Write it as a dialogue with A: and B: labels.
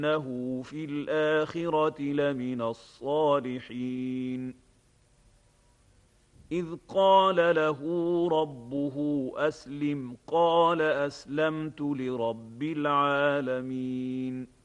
A: إنه في الآخرة لمن الصالحين. إذ قال له ربه أسلم قال أسلمت لرب العالمين.